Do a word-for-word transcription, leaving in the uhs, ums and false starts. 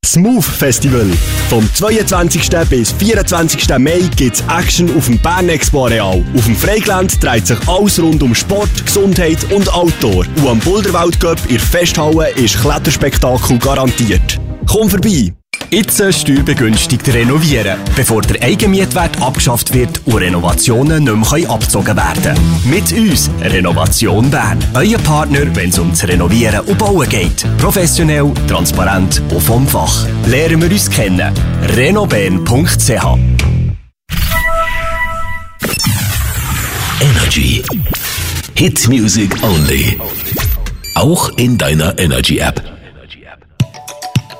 Smooth Festival. Vom zweiundzwanzigsten bis vierundzwanzigsten Mai gibt's Action auf dem Bern Expo Areal. Auf dem Freigelände dreht sich alles rund um Sport, Gesundheit und Outdoor. Und am Boulderwald Cup in der Festhalle ist Kletterspektakel garantiert. Komm vorbei! Jetzt steuerbegünstigt renovieren, bevor der Eigenmietwert abgeschafft wird und Renovationen nicht mehr abgezogen werden können. Mit uns Renovation Bern. Euer Partner, wenn es ums Renovieren und Bauen geht. Professionell, transparent und vom Fach. Lernen wir uns kennen. renobern punkt c h Energy. Hit Music Only. Auch in deiner Energy App.